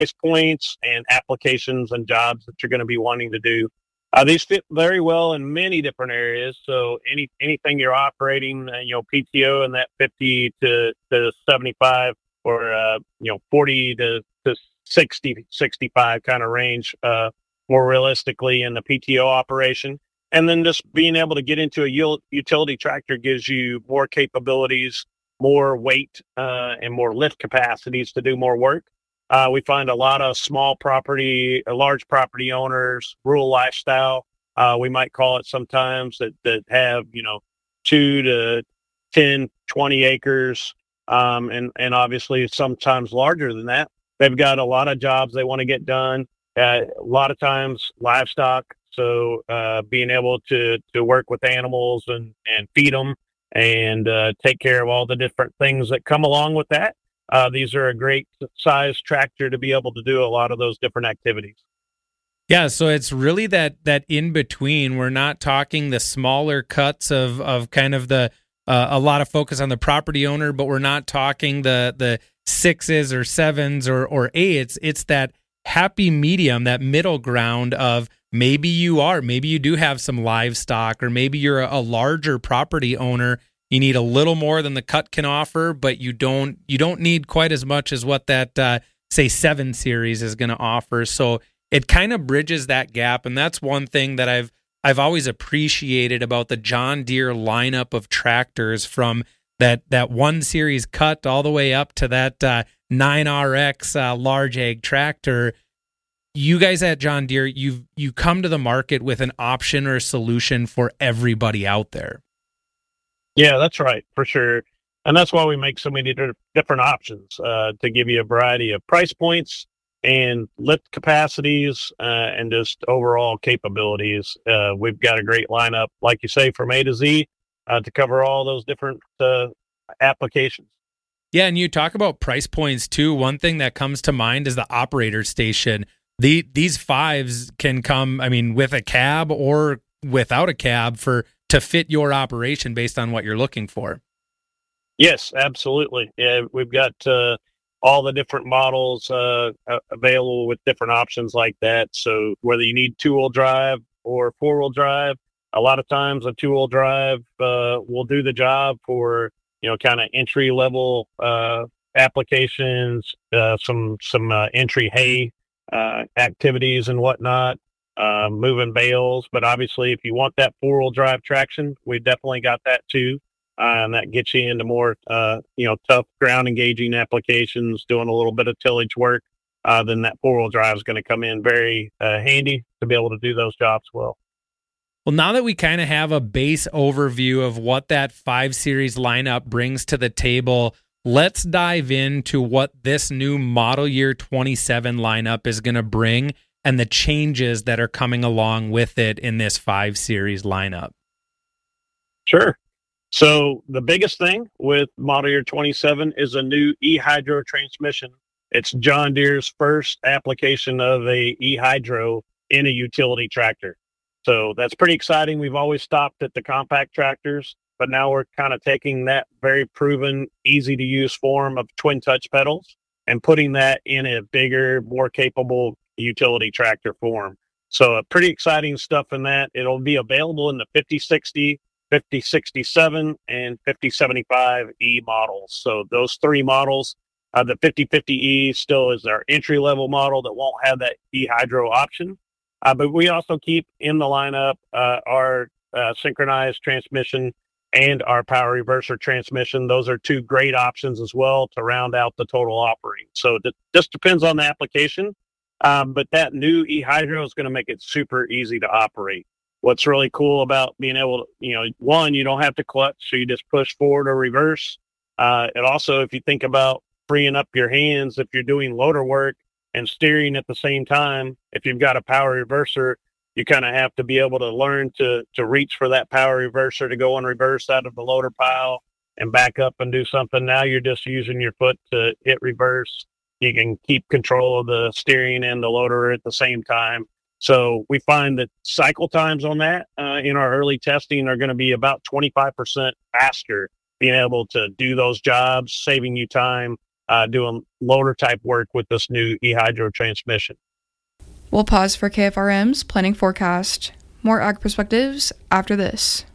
points and applications and jobs that you're going to be wanting to do. These fit very well in many different areas. So anything you're operating, PTO in that 50 to 75 or 40 to 60, 65 kind of range, more realistically in the PTO operation. And then just being able to get into a utility tractor gives you more capabilities, more weight, and more lift capacities to do more work. We find a lot of large property owners, rural lifestyle, we might call it sometimes, that have, 2 to 10, 20 acres, and obviously sometimes larger than that. They've got a lot of jobs they want to get done. A lot of times livestock. So being able to work with animals and feed them and take care of all the different things that come along with that. These are a great size tractor to be able to do a lot of those different activities. Yeah, so it's really that in between. We're not talking the smaller cuts of kind of the a lot of focus on the property owner, but we're not talking the 6s or 7s or 8s. It's that happy medium, that middle ground of maybe you do have some livestock, or maybe you're a larger property owner. You need a little more than the cut can offer, but you don't need quite as much as what that say 7 Series is going to offer. So it kind of bridges that gap, and that's one thing that I've always appreciated about the John Deere lineup of tractors, from that 1 Series cut all the way up to that 9RX large ag tractor. You guys at John Deere, you come to the market with an option or a solution for everybody out there. Yeah, that's right, for sure. And that's why we make so many different options to give you a variety of price points and lift capacities and just overall capabilities. We've got a great lineup, like you say, from A to Z to cover all those different applications. Yeah, and you talk about price points too. One thing that comes to mind is the operator station. These 5s can come, with a cab or without a cab to fit your operation based on what you're looking for. Yes, absolutely. Yeah, we've got all the different models available with different options like that. So whether you need 2-wheel drive or 4-wheel drive, a lot of times a 2-wheel drive will do the job for, kind of entry level applications, some entry hay activities and whatnot, moving bales. But obviously, if you want that 4-wheel drive traction, we've definitely got that too. And that gets you into more, tough ground engaging applications, doing a little bit of tillage work. Then that 4-wheel drive is going to come in very handy to be able to do those jobs well. Well, now that we kind of have a base overview of what that 5 Series lineup brings to the table, let's dive into what this new model year 27 lineup is going to bring and the changes that are coming along with it in this 5 Series lineup. Sure. So the biggest thing with model year 27 is a new eHydro transmission. It's John Deere's first application of a eHydro in a utility tractor. So that's pretty exciting. We've always stopped at the compact tractors, but now we're kind of taking that very proven, easy to use form of twin touch pedals and putting that in a bigger, more capable utility tractor form. So pretty exciting stuff in that. It'll be available in the 5060, 5067, and 5075E models. So those 3 models, the 5050E still is our entry level model that won't have that eHydro option. But we also keep in the lineup our synchronized transmission and our power reverser transmission. Those are 2 great options as well to round out the total offering. So it just depends on the application. But that new eHydro is going to make it super easy to operate. What's really cool about being able to, one, you don't have to clutch, so you just push forward or reverse. And also, if you think about freeing up your hands, if you're doing loader work and steering at the same time, if you've got a power reverser, you kind of have to be able to learn to reach for that power reverser to go and reverse out of the loader pile and back up and do something. Now you're just using your foot to hit reverse. You can keep control of the steering and the loader at the same time. So we find that cycle times on that in our early testing are going to be about 25% faster, being able to do those jobs, saving you time, doing loader type work with this new eHydro transmission. We'll pause for KFRM's planning forecast. More ag perspectives after this.